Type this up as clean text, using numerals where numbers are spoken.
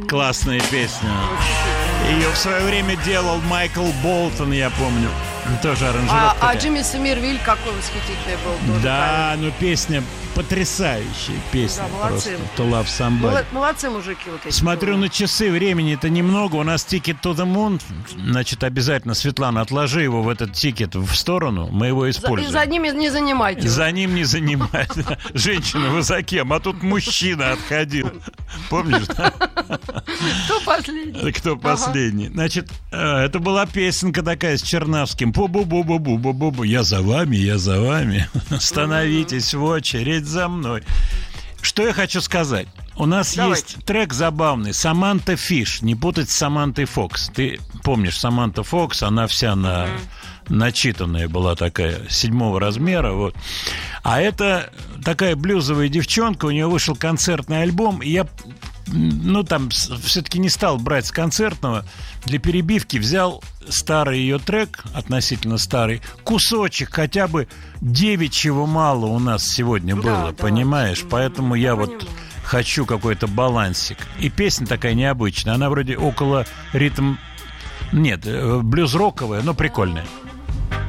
Классная песня. Ее в свое время делал Майкл Болтон, я помню. Тоже аранжировка. А Джимми Сомервиль какой восхитительный был. Тоже, да, ну песня потрясающая песня. Да, молодцы. Просто To Love Somebody. Молодцы мужики вот эти. Смотрю на часы, времени-то немного. У нас Ticket to the Moon. Значит, обязательно, Светлана, отложи его в этот тикет в сторону. Мы его используем. За ними не занимайте. За ним не занимать. Женщина, вы за кем? А тут мужчина отходил. Помнишь, да? Кто последний? Кто последний? Значит, это была песенка такая с Чернавским. Бу-бу-бу-бу-бу-бу-бу. Я за вами, я за вами. Становитесь в очередь за мной. Что я хочу сказать? У нас есть трек забавный. Саманта Фиш. Не путать с Самантой Фокс. Ты помнишь, Саманта Фокс, она вся начитанная была такая, 7 размера. Вот. А это такая блюзовая девчонка. У нее вышел концертный альбом. И я... там все-таки не стал брать с концертного. Для перебивки взял старый ее трек, относительно старый, кусочек, хотя бы девичьего мало у нас сегодня было, понимаешь? Поэтому я вот хочу какой-то балансик. И песня такая необычная. Она вроде около ритм... Нет, блюз-роковая, но прикольная.